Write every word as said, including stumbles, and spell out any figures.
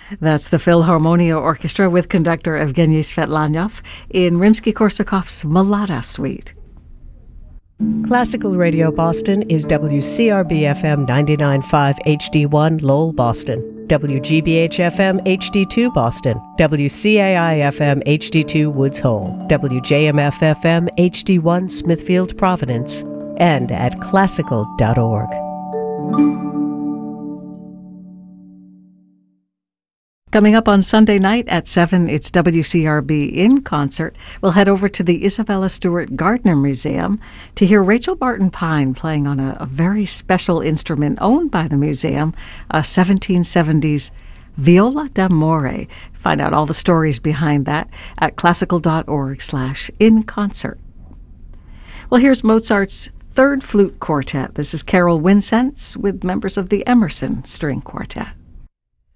That's the Philharmonia Orchestra with conductor Evgeny Svetlanyov in Rimsky-Korsakov's Malada Suite. Classical Radio Boston is W C R B F M ninety-nine point five H D one Lowell, Boston, W G B H F M H D two Boston, W C A I F M H D two Woods Hole, W J M F F M H D one Smithfield, Providence, and at classical dot org. Coming up on Sunday night at seven, it's W C R B in concert. We'll head over to the Isabella Stewart Gardner Museum to hear Rachel Barton Pine playing on a, a very special instrument owned by the museum, a seventeen seventies viola d'amore. Find out all the stories behind that at classical dot org slash in concert. Well, here's Mozart's Third Flute Quartet. This is Carol Winsence with members of the Emerson String Quartet.